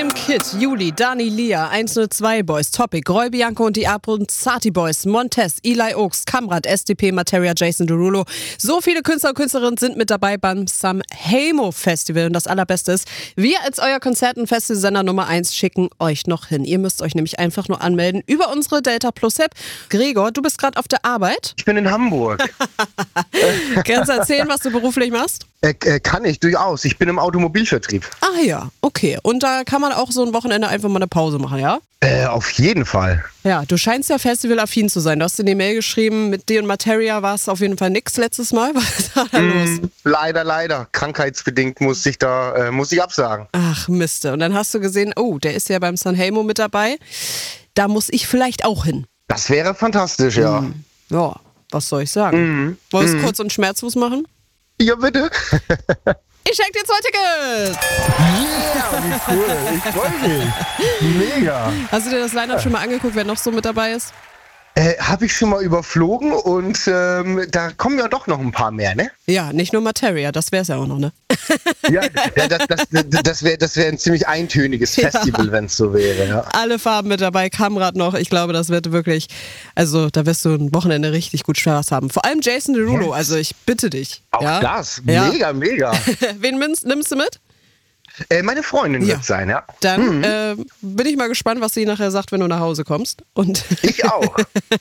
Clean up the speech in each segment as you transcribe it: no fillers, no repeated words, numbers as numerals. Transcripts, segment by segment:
William Kidd, Juli, Dani, Lia, 102 Boys, Topic, Roy Bianco und die Abronzati Boys, Montez, Eli Oaks, Kamrat, SDP, Materia, Jason Derulo. So viele Künstler und Künstlerinnen sind mit dabei beim Sanremo Festival. Und das Allerbeste ist, wir als euer Konzert- und Festivalsender Nummer 1 schicken euch noch hin. Ihr müsst euch nämlich einfach nur anmelden über unsere Delta Plus App. Gregor, du bist gerade auf der Arbeit. Ich bin in Hamburg. Kannst du erzählen, was du beruflich machst? Kann ich, durchaus. Ich bin im Automobilvertrieb. Ah ja, okay. Und da kann man auch so ein Wochenende einfach mal eine Pause machen, ja? Auf jeden Fall. Ja, du scheinst ja festivalaffin zu sein. Du hast in die Mail geschrieben, mit dir und Materia war es auf jeden Fall nix letztes Mal. Was war da los? Leider. Krankheitsbedingt muss ich absagen. Ach Mist. Und dann hast du gesehen, oh, der ist ja beim Sanremo mit dabei. Da muss ich vielleicht auch hin. Das wäre fantastisch, ja. Ja, was soll ich sagen? Wolltest du kurz und schmerzlos machen? Ja, bitte. Ich schenke dir 2 Tickets! Ja, wie cool. Ich freue mich. Mega. Hast du dir das Line-Up schon mal angeguckt, wer noch so mit dabei ist? Habe ich schon mal überflogen und da kommen ja doch noch ein paar mehr, ne? Ja, nicht nur Materia, das wäre es ja auch noch, ne? Ja, das wär ein ziemlich eintöniges Festival, wenn es so wäre. Ja. Alle Farben mit dabei, Kamrat noch. Ich glaube, das wird wirklich, also da wirst du ein Wochenende richtig gut Spaß haben. Vor allem Jason Derulo, also ich bitte dich. Auch ja? das, Ja. mega. Wen nimmst du mit? Meine Freundin wird sein, ja. Dann bin ich mal gespannt, was sie nachher sagt, wenn du nach Hause kommst. Und Ich auch,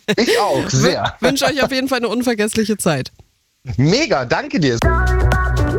sehr. wünsche euch auf jeden Fall eine unvergessliche Zeit. Mega, danke dir.